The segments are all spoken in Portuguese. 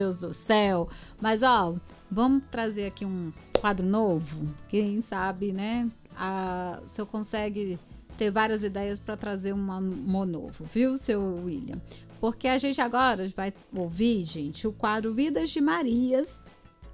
Deus do céu. Mas, ó, vamos trazer aqui um quadro novo. Quem sabe, né? Se eu consegue ter várias ideias para trazer um novo, viu, seu William? Porque a gente agora vai ouvir, gente, o quadro Vidas de Marias,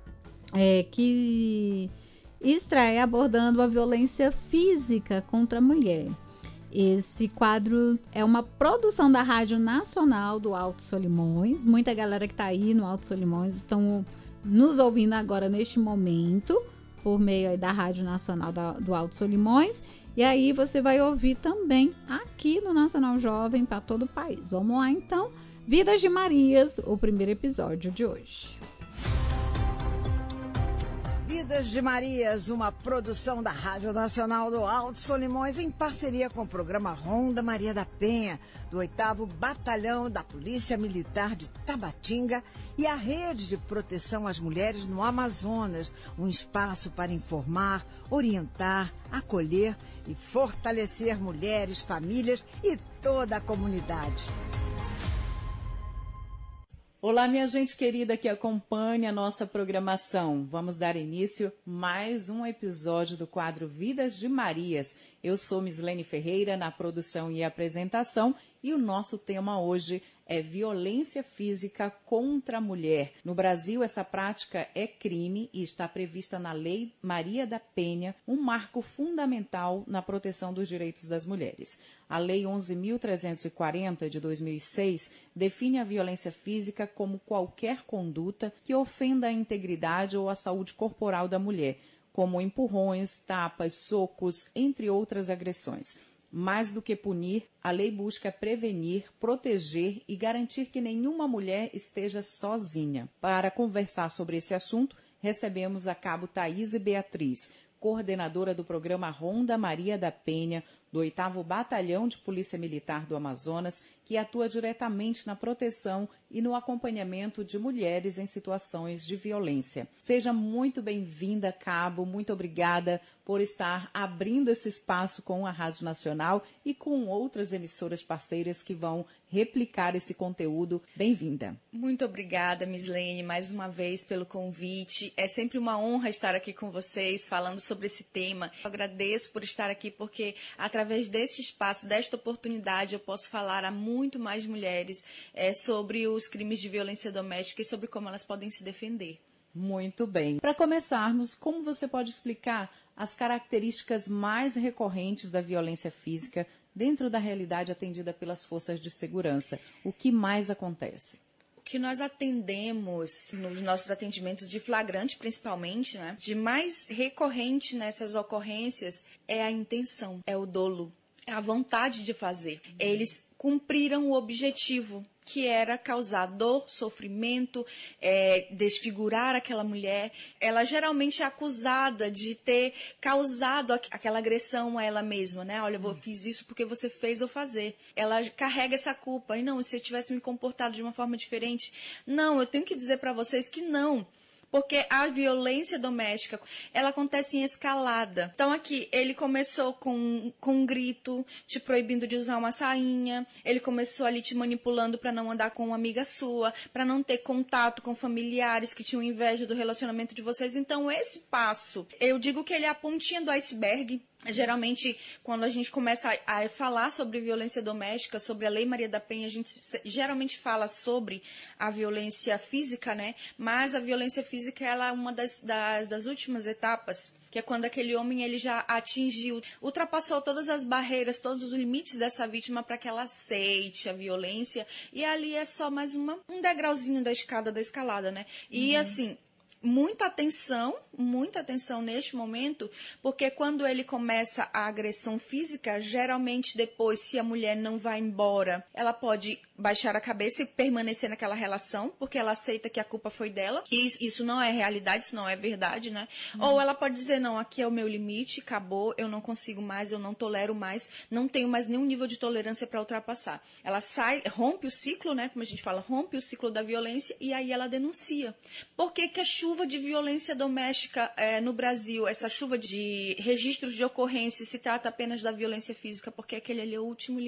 que estreia abordando a violência física contra a mulher. Esse quadro é uma produção da Rádio Nacional do Alto Solimões. Muita galera que está aí no Alto Solimões estão nos ouvindo agora neste momento, por meio aí da Rádio Nacional do Alto Solimões. E aí você vai ouvir também aqui no Nacional Jovem para todo o país. Vamos lá então, Vidas de Marias, o primeiro episódio de hoje. Vidas de Marias, uma produção da Rádio Nacional do Alto Solimões em parceria com o programa Ronda Maria da Penha, do 8º Batalhão da Polícia Militar de Tabatinga e a Rede de Proteção às Mulheres no Amazonas, um espaço para informar, orientar, acolher e fortalecer mulheres, famílias e toda a comunidade. Olá, minha gente querida que acompanha a nossa programação. Vamos dar início a mais um episódio do quadro Vidas de Marias. Eu sou Mislene Ferreira na produção e apresentação e o nosso tema hoje é violência física contra a mulher. No Brasil, essa prática é crime e está prevista na Lei Maria da Penha, um marco fundamental na proteção dos direitos das mulheres. A Lei 11.340 de 2006 define a violência física como qualquer conduta que ofenda a integridade ou a saúde corporal da mulher, como empurrões, tapas, socos, entre outras agressões. Mais do que punir, a lei busca prevenir, proteger e garantir que nenhuma mulher esteja sozinha. Para conversar sobre esse assunto, recebemos a cabo Thaís Beatriz, coordenadora do programa Ronda Maria da Penha, do 8º Batalhão de Polícia Militar do Amazonas, que atua diretamente na proteção e no acompanhamento de mulheres em situações de violência. Seja muito bem-vinda, Cabo, muito obrigada por estar abrindo esse espaço com a Rádio Nacional e com outras emissoras parceiras que vão replicar esse conteúdo. Bem-vinda. Muito obrigada, Mislene, mais uma vez pelo convite. É sempre uma honra estar aqui com vocês, falando sobre esse tema. Eu agradeço por estar aqui porque, através desse espaço, desta oportunidade, eu posso falar a muito mais mulheres sobre os crimes de violência doméstica e sobre como elas podem se defender. Muito bem. Para começarmos, como você pode explicar as características mais recorrentes da violência física dentro da realidade atendida pelas forças de segurança? O que mais acontece? O que nós atendemos nos nossos atendimentos de flagrante, principalmente, né, de mais recorrente nessas ocorrências é a intenção, é o dolo, é a vontade de fazer. Eles cumpriram o objetivo, que era causar dor, sofrimento, desfigurar aquela mulher. Ela geralmente é acusada de ter causado aquela agressão a ela mesma, né? Olha, eu fiz isso porque você fez eu fazer. Ela carrega essa culpa. E não, se eu tivesse me comportado de uma forma diferente. Não, eu tenho que dizer para vocês que não. Porque a violência doméstica, ela acontece em escalada. Então aqui, ele começou com um grito, te proibindo de usar uma sainha. Ele começou ali te manipulando para não andar com uma amiga sua, para não ter contato com familiares que tinham inveja do relacionamento de vocês. Então esse passo, eu digo que ele é a pontinha do iceberg. Geralmente, quando a gente começa a falar sobre violência doméstica, sobre a Lei Maria da Penha, a gente geralmente fala sobre a violência física, né? Mas a violência física, ela é uma das últimas etapas, que é quando aquele homem ele já atingiu, ultrapassou todas as barreiras, todos os limites dessa vítima para que ela aceite a violência. E ali é só mais um degrauzinho da escada da escalada, né? E assim, muita atenção neste momento, porque quando ele começa a agressão física, geralmente depois, se a mulher não vai embora, ela pode baixar a cabeça e permanecer naquela relação, porque ela aceita que a culpa foi dela, e isso não é realidade, isso não é verdade, né? Ou ela pode dizer, não, aqui é o meu limite, acabou, eu não consigo mais, eu não tolero mais, não tenho mais nenhum nível de tolerância para ultrapassar. Ela sai, rompe o ciclo, né, como a gente fala, rompe o ciclo da violência, e aí ela denuncia. Por que que a chuva de violência doméstica no Brasil, essa chuva de registros de ocorrência, se trata apenas da violência física? Porque aquele ali é o último limite.